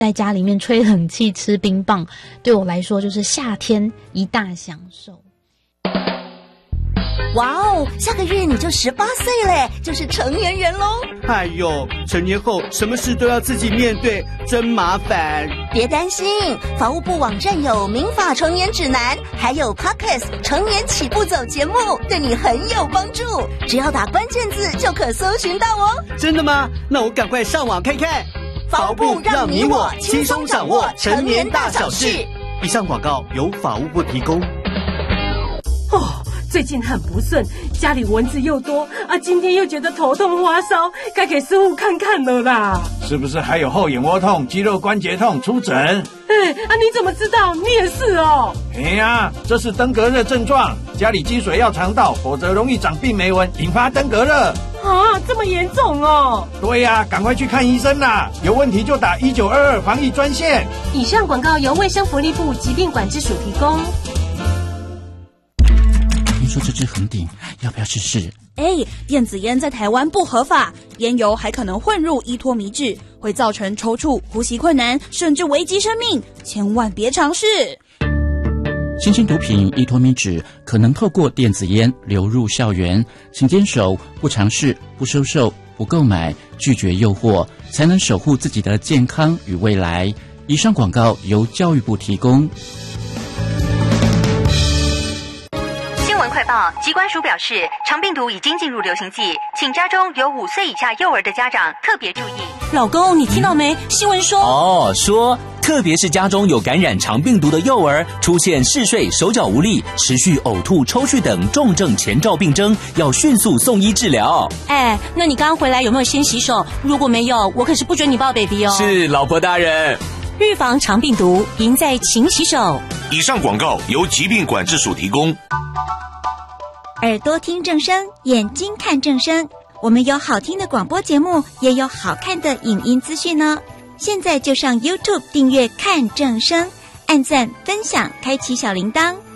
在家里面吹冷气吃冰棒，对我来说就是夏天一大享受。 哇哦，下个月你就18岁嘞，就是成年人咯。 哎呦，成年后什么事都要自己面对，真麻烦。 别担心，法务部网站有民法成年指南，还有 Podcast 成年起步走节目，对你很有帮助。只要打关键字就可搜寻到哦。 真的吗？那我赶快上网看看。 法务部让你我轻松掌握成年大小事。 以上广告由法务部提供。 最近很不顺，家里蚊子又多啊，今天又觉得头痛发烧，该给师傅看看了啦。 是不是还有后眼窝痛、肌肉关节痛？出诊。 你怎么知道？你也是哦。 这是登革热症状，家里积水要肠道，否则容易长病媒蚊，引发登革热。 这么严重哦？ 对呀，赶快去看医生啦！有问题就打1922防疫专线。 以上广告由卫生福利部疾病管制署提供。 听说这支很顶，要不要试试？ 电子烟在台湾不合法，烟油还可能混入依托醚质，会造成抽搐、呼吸困难，甚至危及生命，千万别尝试。 新兴毒品依托醚质可能透过电子烟流入校园，请坚守不尝试、不收受、不购买、拒绝诱惑，才能守护自己的健康与未来。以上广告由教育部提供。 快报，疾管署表示，肠病毒已经进入流行季，请家中有5岁以下幼儿的家长特别注意。 老公，你听到没？新闻说说特别是家中有感染肠病毒的幼儿，出现嗜睡、手脚无力、持续呕吐、抽搐等重症前兆病征，要迅速送医治疗。 那你刚刚回来有没有先洗手？如果没有，我可是不准你抱 baby 哦。 是，老婆大人。 预防肠病毒，赢在勤洗手。 以上广告由疾病管制署提供。 耳朵听正声，眼睛看正声。我们有好听的广播节目，也有好看的影音资讯呢。现在就上 YouTube 订阅看正声，按赞、分享、开启小铃铛。